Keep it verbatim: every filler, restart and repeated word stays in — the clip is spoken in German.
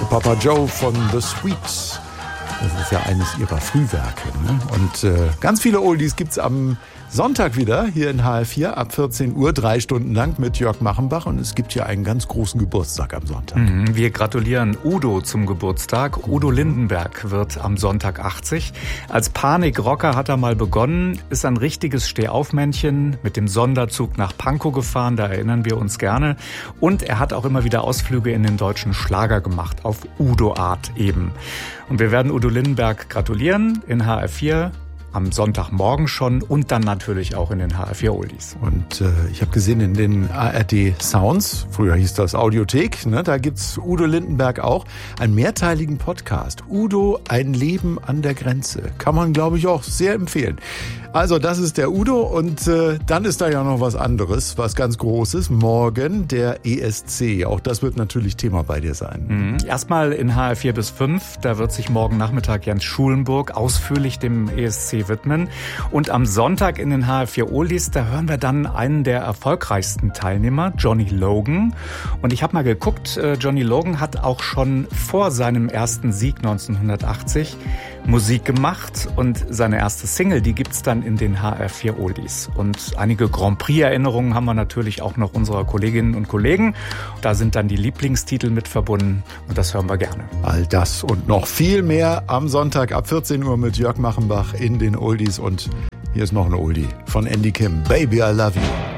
Papa Joe von The Sweets. Das ist ja eines ihrer Frühwerke. Ne? Und äh, ganz viele Oldies gibt's am Sonntag wieder hier in H R vier ab vierzehn Uhr, drei Stunden lang mit Jörg Machenbach. Und es gibt hier einen ganz großen Geburtstag am Sonntag. Mhm, wir gratulieren Udo zum Geburtstag. Udo Lindenberg wird am Sonntag achtzig. Als Panikrocker hat er mal begonnen, ist ein richtiges Stehaufmännchen, mit dem Sonderzug nach Pankow gefahren, da erinnern wir uns gerne. Und er hat auch immer wieder Ausflüge in den deutschen Schlager gemacht, auf Udo-Art eben. Und wir werden Udo Lindenberg gratulieren in H R vier. Am Sonntagmorgen schon und dann natürlich auch in den H R vier Oldies. Und äh, ich habe gesehen in den A R D Sounds, früher hieß das Audiothek, ne, da gibt's Udo Lindenberg auch, einen mehrteiligen Podcast. Udo, ein Leben an der Grenze. Kann man, glaube ich, auch sehr empfehlen. Also das ist der Udo und äh, dann ist da ja noch was anderes, was ganz Großes. Morgen der E S C. Auch das wird natürlich Thema bei dir sein. Mhm. Erstmal in H R vier bis fünf. Da wird sich morgen Nachmittag Jens Schulenburg ausführlich dem E S C widmen. Und am Sonntag in den H R vier Oldies, da hören wir dann einen der erfolgreichsten Teilnehmer, Johnny Logan. Und ich habe mal geguckt, Johnny Logan hat auch schon vor seinem ersten Sieg neunzehnhundertachtzig Musik gemacht. Und seine erste Single, die gibt's dann in den H R vier Oldies. Und einige Grand Prix-Erinnerungen haben wir natürlich auch noch unserer Kolleginnen und Kollegen. Da sind dann die Lieblingstitel mit verbunden und das hören wir gerne. All das und noch viel mehr am Sonntag ab vierzehn Uhr mit Jörg Machenbach in den Oldies. Und hier ist noch ein Oldie von Andy Kim. Baby, I love you.